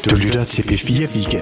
Du lytter til P4 Weekend.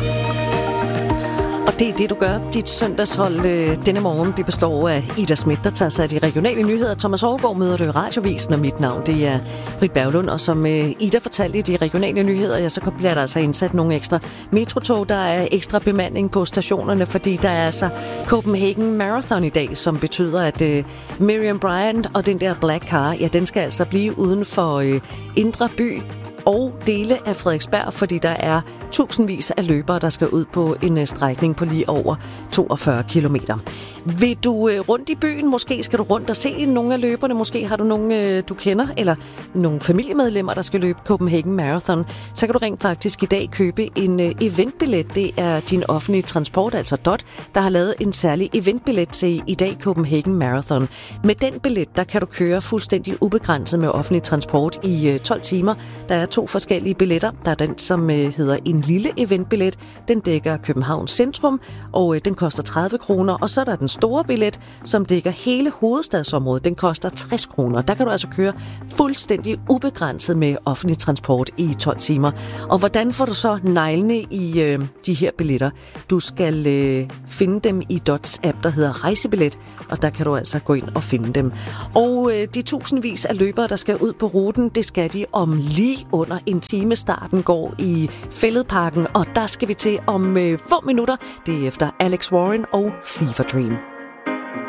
Og det er det, du gør. Dit søndagshold denne morgen, det består af Ida Schmidt, der tager sig af de regionale nyheder. Thomas Overgaard møder du i Radiovisen, og mit navn, det er Britt Berglund. Og som Ida fortalte i de regionale nyheder, ja, så bliver der altså indsat nogle ekstra metrotog. Der er ekstra bemanding på stationerne, fordi der er altså Copenhagen Marathon i dag, som betyder, at Miriam Bryant og den der Black Car, ja, den skal altså blive uden for Indre By og dele af Frederiksberg, fordi der er tusindvis af løbere, der skal ud på en strækning på lige over 42 kilometer. Vil du rundt i byen? Måske skal du rundt og se nogle af løberne. Måske har du nogle, du kender, eller nogle familiemedlemmer, der skal løbe Copenhagen Marathon. Så kan du rent faktisk i dag købe en eventbillet. Det er din offentlige transport, altså DOT, der har lavet en særlig eventbillet til i dag Copenhagen Marathon. Med den billet, der kan du køre fuldstændig ubegrænset med offentlig transport i 12 timer. Der er 2 forskellige billetter. Der er den, som hedder en lille eventbillet. Den dækker Københavns centrum, og den koster 30 kroner. Og så er der den store billet, som dækker hele hovedstadsområdet. Den koster 60 kroner. Der kan du altså køre fuldstændig ubegrænset med offentlig transport i 12 timer. Og hvordan får du så neglene i de her billetter? Du skal finde dem i DOTs app, der hedder Rejsebillet, og der kan du altså gå ind og finde dem. Og de tusindvis af løbere, der skal ud på ruten, det skal de om lige under en time. Starten går i Fælledparken, og der skal vi til om få minutter. Det er efter Alex Warren og Fever Dream.